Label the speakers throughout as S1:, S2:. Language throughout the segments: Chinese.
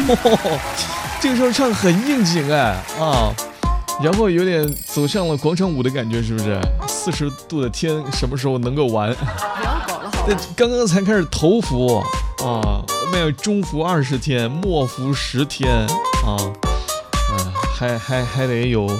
S1: 这个时候唱很应景哎啊，然后有点走向了广场舞的感觉，是不是？40度的天什么时候能够完？
S2: 不要搞了好吧？
S1: 刚刚才开始头伏啊，我们有中伏20天，末伏10天啊，还得有，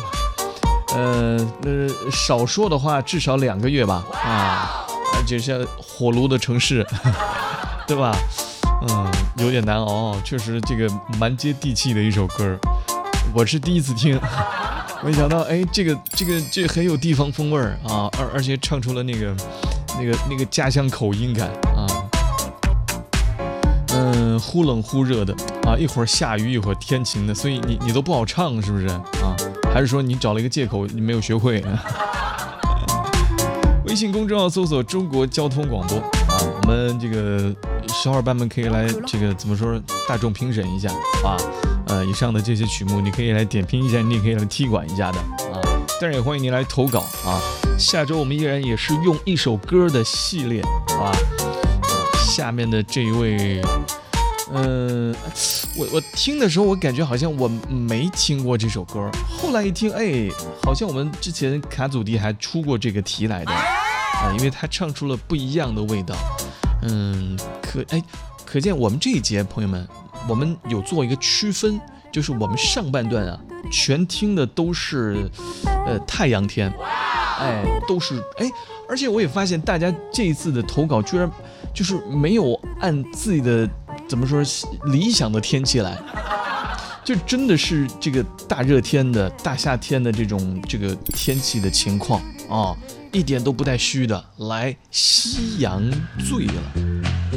S1: 少说的话至少2个月吧啊，就像火炉的城市，对吧？有点难熬，确实这个蛮接地气的一首歌，我是第一次听，没想到哎，这个很有地方风味啊，而且唱出了那个家乡口音感啊，忽冷忽热的啊，一会儿下雨一会儿天晴的，所以你都不好唱是不是啊？还是说你找了一个借口你没有学会？微信公众号搜索中国交通广播啊，我们这个小伙伴们可以来这个怎么说大众评审一下啊，以上的这些曲目你可以来点评一下，你也可以来踢馆一下的啊，当然也欢迎你来投稿啊。下周我们依然也是用一首歌的系列啊，下面的这一位，我听的时候我感觉好像我没听过这首歌，后来一听，哎，好像我们之前卡祖笛还出过这个题来的。因为他唱出了不一样的味道，可见我们这一节朋友们，我们有做一个区分，就是我们上半段啊，全听的都是太阳天，都是而且我也发现大家这一次的投稿居然就是没有按自己的怎么说理想的天气来，就真的是这个大热天的大夏天的这个天气的情况啊。一点都不带虚的，来，夕阳醉了。